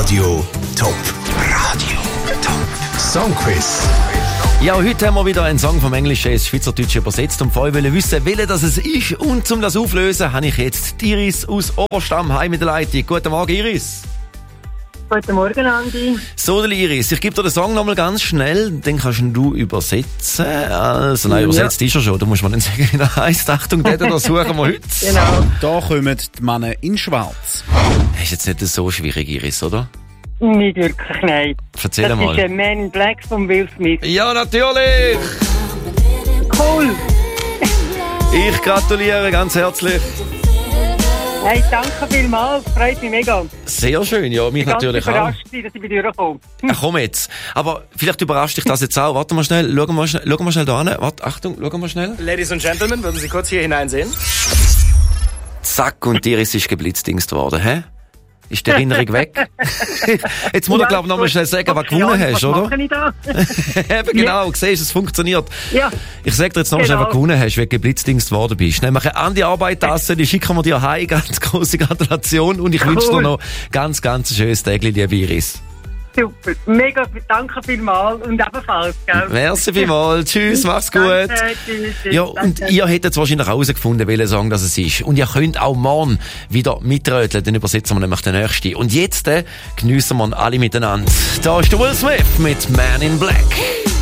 Radio Top. Radio Top. Songquiz. Ja, heute haben wir wieder einen Song vom Englischen ins Schweizerdeutsche übersetzt und vor allem wollen wissen, welcher das es ist. Und um das aufzulösen, habe ich jetzt die Iris aus Oberstamm heim mit der Leitung. Guten Morgen, Iris. Guten Morgen, Andi. So, Iris, ich gebe dir den Song nochmal ganz schnell, den kannst du übersetzen. Also, nein, übersetzt ist er schon. Da muss man dann sagen, wie er heisst. Achtung, den suchen wir heute. Genau. Da kommen die Männer in Schwarz. Das ist jetzt nicht so schwierig, Iris, oder? Nicht wirklich, nein. Erzähl mal. Das ist ein Man in Black von Will Smith. Ja, natürlich! Cool. Ich gratuliere ganz herzlich. Hey, danke vielmals. Freut mich mega. Sehr schön, ja, mich Ich bin natürlich ganz auch. überrascht, dass ich bei dir komme. Ach, komm jetzt. Aber vielleicht überrascht dich das jetzt auch. Warte mal schnell, schau mal schnell da hin. Warte, Achtung, schau mal schnell. Ladies and Gentlemen, würden Sie kurz hier hineinsehen? Zack, und Iris ist geblitzdingst worden, hä? Ist die Erinnerung weg? Jetzt muss ich, glaube ich, noch mal schnell sagen, was du gewonnen hast, oder? Was mache ich da? Eben genau, siehst du, es funktioniert. Ja. Ich sag dir jetzt noch mal schnell, was du gewonnen hast, wenn du geblitzdingst worden bist. Nämlich eine Andi-Arbeit-Tasse, die schicken wir dir heim. Ganz grosse Gratulation und ich wünsche dir noch ganz schönes Tag, liebe Iris. Super. Mega, danke vielmals und ebenfalls, gell? Merci vielmals. Tschüss, mach's gut. Danke, tschüss, Ja, und danke. ihr hättet wahrscheinlich herausgefunden, welcher Song das ist. Und ihr könnt auch morgen wieder mitröteln, dann übersetzen wir nämlich den nächsten. Und jetzt geniessen wir ihn alle miteinander. Da ist der Will Smith mit Man in Black.